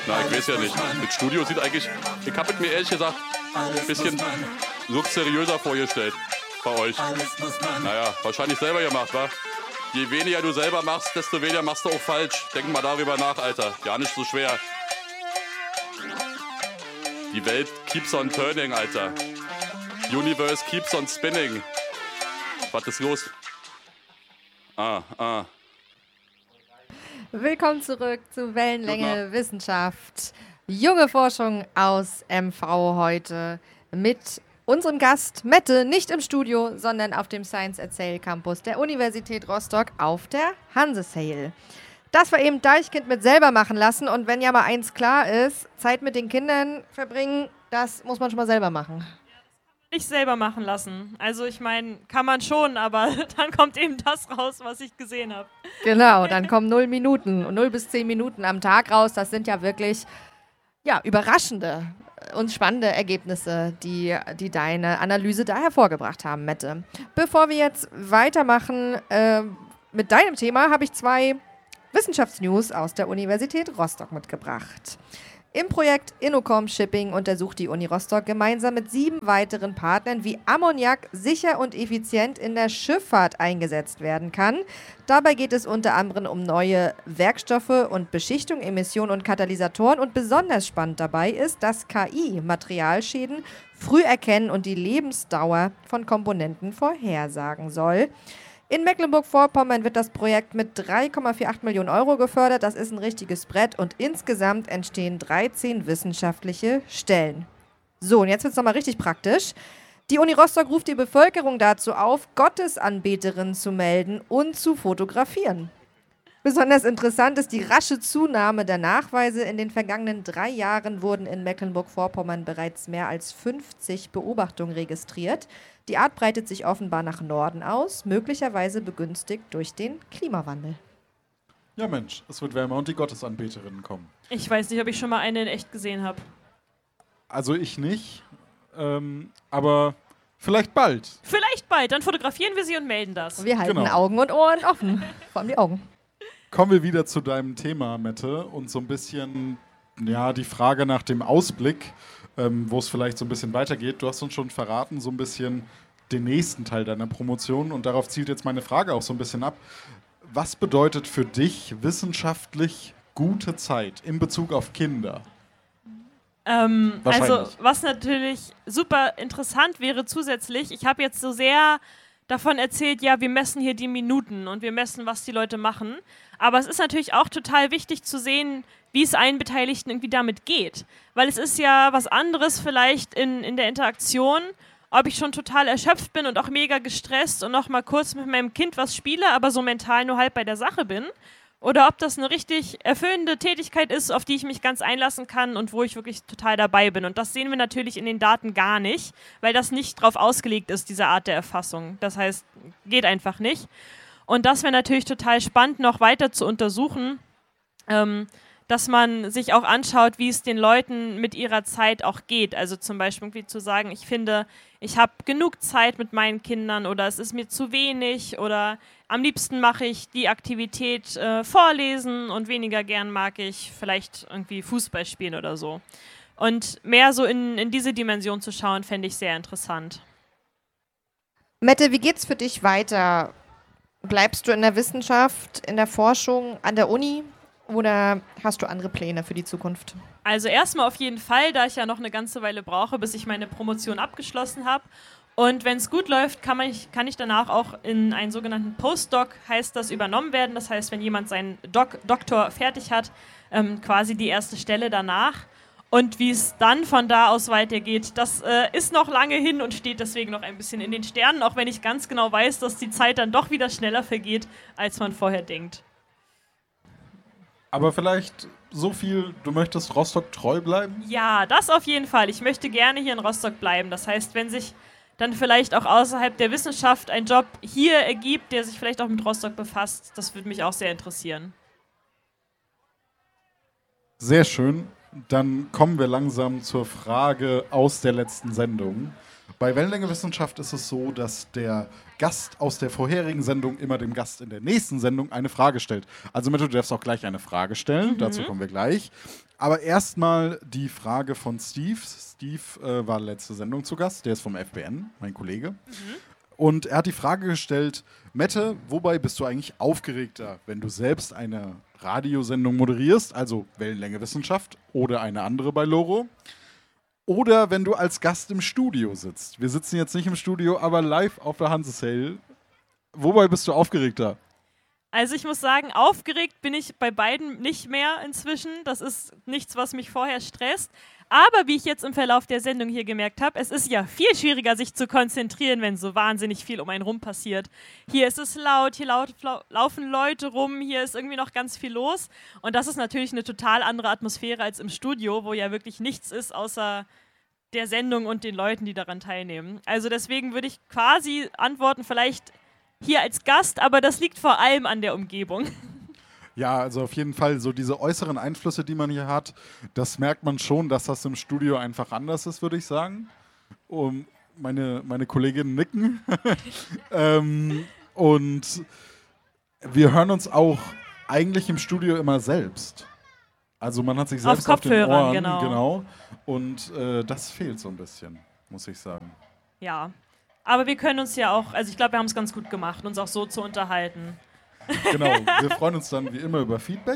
Na, ich weiß ja nicht. Das Studio sieht eigentlich, ich habe es mir ehrlich gesagt ein bisschen luxuriöser vorgestellt bei euch. Naja, wahrscheinlich selber gemacht, wa? Je weniger du selber machst, desto weniger machst du auch falsch. Denk mal darüber nach, Alter. Ja, nicht so schwer. Die Welt keeps on turning, Alter. Universe keeps on spinning. Was ist los? Willkommen zurück zu Wellenlänge Wissenschaft. Junge Forschung aus MV heute mit unserem Gast Mette, nicht im Studio, sondern auf dem Science at Sail Campus der Universität Rostock auf der Hanse-Sail. Das war eben Deichkind mit selber machen lassen und wenn ja mal eins klar ist, Zeit mit den Kindern verbringen, das muss man schon mal selber machen. Nicht selber machen lassen. Also ich meine, kann man schon, aber dann kommt eben das raus, was ich gesehen habe. Genau, dann kommen 0 bis 10 Minuten am Tag raus. Das sind ja wirklich überraschende und spannende Ergebnisse, die deine Analyse da hervorgebracht haben, Mette. Bevor wir jetzt weitermachen mit deinem Thema, habe ich 2 Wissenschaftsnews aus der Universität Rostock mitgebracht. Im Projekt Innocom Shipping untersucht die Uni Rostock gemeinsam mit 7 weiteren Partnern, wie Ammoniak sicher und effizient in der Schifffahrt eingesetzt werden kann. Dabei geht es unter anderem um neue Werkstoffe und Beschichtung, Emissionen und Katalysatoren. Und besonders spannend dabei ist, dass KI Materialschäden früh erkennen und die Lebensdauer von Komponenten vorhersagen soll. In Mecklenburg-Vorpommern wird das Projekt mit 3,48 Millionen Euro gefördert. Das ist ein richtiges Brett und insgesamt entstehen 13 wissenschaftliche Stellen. So, und jetzt wird es nochmal richtig praktisch. Die Uni Rostock ruft die Bevölkerung dazu auf, Gottesanbeterinnen zu melden und zu fotografieren. Besonders interessant ist die rasche Zunahme der Nachweise. In den vergangenen 3 Jahren wurden in Mecklenburg-Vorpommern bereits mehr als 50 Beobachtungen registriert. Die Art breitet sich offenbar nach Norden aus, möglicherweise begünstigt durch den Klimawandel. Ja Mensch, es wird wärmer und die Gottesanbeterinnen kommen. Ich weiß nicht, ob ich schon mal eine in echt gesehen habe. Also ich nicht, aber vielleicht bald. Vielleicht bald, dann fotografieren wir sie und melden das. Wir halten Augen und Ohren offen, vor allem die Augen. Kommen wir wieder zu deinem Thema, Mette, und so ein bisschen die Frage nach dem Ausblick, wo es vielleicht so ein bisschen weitergeht. Du hast uns schon verraten, so ein bisschen den nächsten Teil deiner Promotion und darauf zielt jetzt meine Frage auch so ein bisschen ab. Was bedeutet für dich wissenschaftlich gute Zeit in Bezug auf Kinder? Also was natürlich super interessant wäre zusätzlich, ich habe jetzt so sehr davon erzählt, ja, wir messen hier die Minuten und wir messen, was die Leute machen. Aber es ist natürlich auch total wichtig zu sehen, wie es allen Beteiligten irgendwie damit geht. Weil es ist ja was anderes vielleicht in der Interaktion, ob ich schon total erschöpft bin und auch mega gestresst und noch mal kurz mit meinem Kind was spiele, aber so mental nur halb bei der Sache bin. Oder ob das eine richtig erfüllende Tätigkeit ist, auf die ich mich ganz einlassen kann und wo ich wirklich total dabei bin. Und das sehen wir natürlich in den Daten gar nicht, weil das nicht drauf ausgelegt ist, diese Art der Erfassung. Das heißt, geht einfach nicht. Und das wäre natürlich total spannend, noch weiter zu untersuchen, dass man sich auch anschaut, wie es den Leuten mit ihrer Zeit auch geht. Also zum Beispiel irgendwie zu sagen, ich finde, ich habe genug Zeit mit meinen Kindern oder es ist mir zu wenig oder am liebsten mache ich die Aktivität vorlesen und weniger gern mag ich vielleicht irgendwie Fußball spielen oder so. Und mehr so in diese Dimension zu schauen, fände ich sehr interessant. Mette, wie geht's für dich weiter? Bleibst du in der Wissenschaft, in der Forschung, an der Uni? Oder hast du andere Pläne für die Zukunft? Also erstmal auf jeden Fall, da ich ja noch eine ganze Weile brauche, bis ich meine Promotion abgeschlossen habe. Und wenn es gut läuft, kann ich danach auch in einen sogenannten Postdoc, heißt das, übernommen werden. Das heißt, wenn jemand seinen Doktor fertig hat, quasi die erste Stelle danach. Und wie es dann von da aus weitergeht, das ist noch lange hin und steht deswegen noch ein bisschen in den Sternen, auch wenn ich ganz genau weiß, dass die Zeit dann doch wieder schneller vergeht, als man vorher denkt. Aber vielleicht so viel, du möchtest Rostock treu bleiben? Ja, das auf jeden Fall. Ich möchte gerne hier in Rostock bleiben. Das heißt, wenn sich dann vielleicht auch außerhalb der Wissenschaft ein Job hier ergibt, der sich vielleicht auch mit Rostock befasst, das würde mich auch sehr interessieren. Sehr schön. Dann kommen wir langsam zur Frage aus der letzten Sendung. Bei Wellenlänge Wissenschaft ist es so, dass der Gast aus der vorherigen Sendung immer dem Gast in der nächsten Sendung eine Frage stellt. Also Mette, du darfst auch gleich eine Frage stellen, dazu kommen wir gleich. Aber erstmal die Frage von Steve. Steve war letzte Sendung zu Gast, der ist vom FBN, mein Kollege. Und er hat die Frage gestellt, Mette, wobei bist du eigentlich aufgeregter, wenn du selbst eine Radiosendung moderierst, also Wellenlänge Wissenschaft oder eine andere bei Loro, oder wenn du als Gast im Studio sitzt? Wir sitzen jetzt nicht im Studio, aber live auf der Hansesale. Wobei bist du aufgeregter? Also ich muss sagen, aufgeregt bin ich bei beiden nicht mehr inzwischen. Das ist nichts, was mich vorher stresst. Aber wie ich jetzt im Verlauf der Sendung hier gemerkt habe, es ist ja viel schwieriger, sich zu konzentrieren, wenn so wahnsinnig viel um einen rum passiert. Hier ist es laut, hier laufen Leute rum, hier ist irgendwie noch ganz viel los. Und das ist natürlich eine total andere Atmosphäre als im Studio, wo ja wirklich nichts ist, außer der Sendung und den Leuten, die daran teilnehmen. Also deswegen würde ich quasi antworten, vielleicht hier als Gast, aber das liegt vor allem an der Umgebung. Ja, also auf jeden Fall so diese äußeren Einflüsse, die man hier hat, das merkt man schon, dass das im Studio einfach anders ist, würde ich sagen. Meine Kolleginnen nicken. Und wir hören uns auch eigentlich im Studio immer selbst. Also man hat sich selbst auf den Ohren, genau. Und das fehlt so ein bisschen, muss ich sagen. Ja, aber wir können uns ja auch, also ich glaube, wir haben es ganz gut gemacht, uns auch so zu unterhalten. Genau, wir freuen uns dann wie immer über Feedback.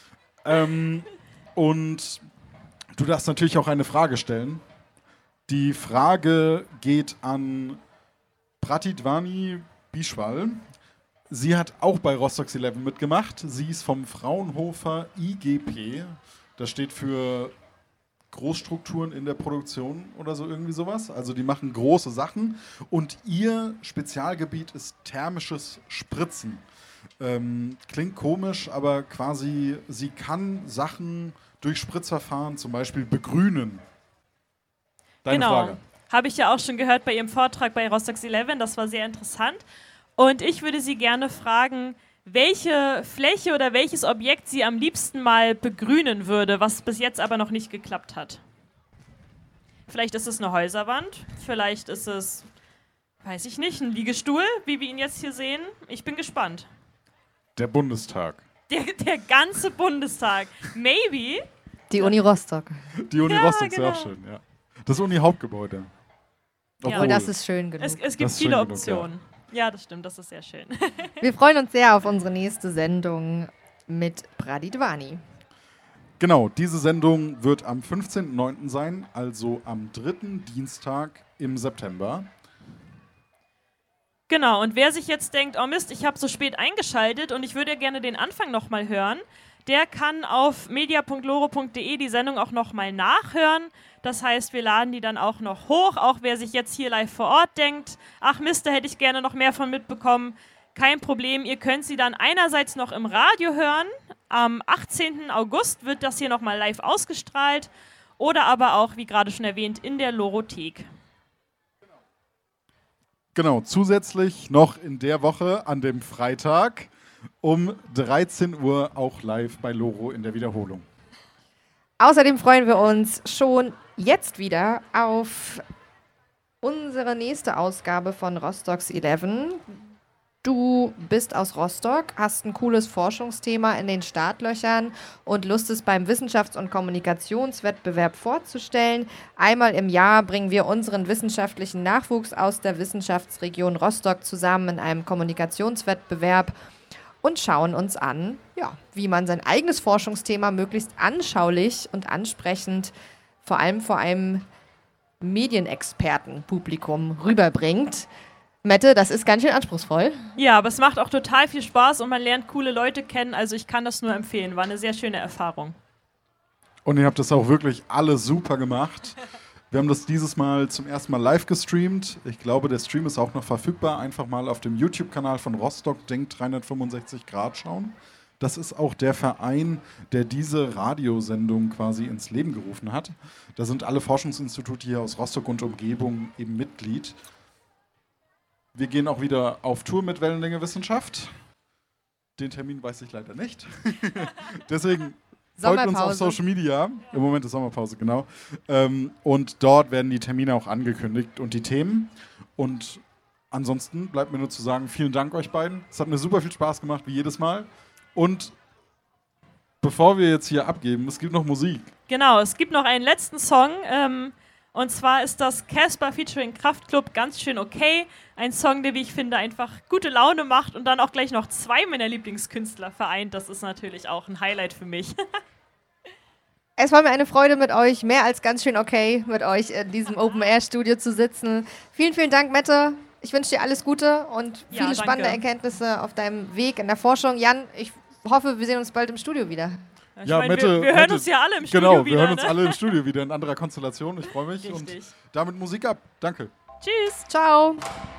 Und du darfst natürlich auch eine Frage stellen. Die Frage geht an Pratidvani Bischwal. Sie hat auch bei Rostock's 11 mitgemacht. Sie ist vom Fraunhofer IGP. Das steht für Großstrukturen in der Produktion oder so irgendwie sowas. Also die machen große Sachen. Und ihr Spezialgebiet ist thermisches Spritzen. Klingt komisch, aber quasi sie kann Sachen durch Spritzverfahren zum Beispiel begrünen. Deine Frage. Habe ich ja auch schon gehört bei Ihrem Vortrag bei Rostock's 11. Das war sehr interessant. Und ich würde Sie gerne fragen, welche Fläche oder welches Objekt Sie am liebsten mal begrünen würde, was bis jetzt aber noch nicht geklappt hat. Vielleicht ist es eine Häuserwand, vielleicht ist es, weiß ich nicht, ein Liegestuhl, wie wir ihn jetzt hier sehen. Ich bin gespannt. Der Bundestag. Der ganze Bundestag. Maybe. Die Uni Rostock. Die Uni Rostock ist ja auch schön, ja. Das Uni-Hauptgebäude. Obwohl, das ist schön genug. Es gibt viele Optionen. Ja, das stimmt, das ist sehr schön. Wir freuen uns sehr auf unsere nächste Sendung mit Pratidvani. Genau, diese Sendung wird am 15.09. sein, also am 3. Dienstag im September. Genau, und wer sich jetzt denkt, oh Mist, ich habe so spät eingeschaltet und ich würde gerne den Anfang nochmal hören, der kann auf media.loro.de die Sendung auch nochmal nachhören. Das heißt, wir laden die dann auch noch hoch, auch wer sich jetzt hier live vor Ort denkt, ach Mist, da hätte ich gerne noch mehr von mitbekommen. Kein Problem, ihr könnt sie dann einerseits noch im Radio hören. Am 18. August wird das hier nochmal live ausgestrahlt oder aber auch, wie gerade schon erwähnt, in der Lorothek. Genau, zusätzlich noch in der Woche an dem Freitag um 13 Uhr auch live bei Loro in der Wiederholung. Außerdem freuen wir uns schon jetzt wieder auf unsere nächste Ausgabe von Rostock's 11. Du bist aus Rostock, hast ein cooles Forschungsthema in den Startlöchern und Lust, es beim Wissenschafts- und Kommunikationswettbewerb vorzustellen. Einmal im Jahr bringen wir unseren wissenschaftlichen Nachwuchs aus der Wissenschaftsregion Rostock zusammen in einem Kommunikationswettbewerb und schauen uns an, wie man sein eigenes Forschungsthema möglichst anschaulich und ansprechend vor allem vor einem Medienexpertenpublikum rüberbringt. Mette, das ist ganz schön anspruchsvoll. Ja, aber es macht auch total viel Spaß und man lernt coole Leute kennen. Also ich kann das nur empfehlen. War eine sehr schöne Erfahrung. Und ihr habt das auch wirklich alle super gemacht. Wir haben das dieses Mal zum ersten Mal live gestreamt. Ich glaube, der Stream ist auch noch verfügbar. Einfach mal auf dem YouTube-Kanal von Rostock Denk 365 Grad schauen. Das ist auch der Verein, der diese Radiosendung quasi ins Leben gerufen hat. Da sind alle Forschungsinstitute hier aus Rostock und Umgebung eben Mitglied. Wir gehen auch wieder auf Tour mit Wellenlänge Wissenschaft. Den Termin weiß ich leider nicht. Deswegen Folgt uns auf Sommerpause. Social Media. Im Moment ist Sommerpause, genau. Und dort werden die Termine auch angekündigt und die Themen. Und ansonsten bleibt mir nur zu sagen, vielen Dank euch beiden. Es hat mir super viel Spaß gemacht, wie jedes Mal. Und bevor wir jetzt hier abgeben, es gibt noch Musik. Genau, es gibt noch einen letzten Song. Und zwar ist das Casper featuring Kraftklub ganz schön okay. Ein Song, der, wie ich finde, einfach gute Laune macht und dann auch gleich noch 2 meiner Lieblingskünstler vereint. Das ist natürlich auch ein Highlight für mich. Es war mir eine Freude mit euch, mehr als ganz schön okay, mit euch in diesem Open-Air-Studio zu sitzen. Vielen, vielen Dank, Mette. Ich wünsche dir alles Gute und Ja, viele spannende danke. Erkenntnisse auf deinem Weg in der Forschung. Jan, ich hoffe, wir sehen uns bald im Studio wieder. Ich Ja, meine, Mette, wir hören Mette, uns ja alle im Studio Genau, wieder. wir hören uns ne? alle im Studio wieder in anderer Konstellation. Ich freue mich. Richtig. Und damit Musik ab. Danke. Tschüss. Ciao.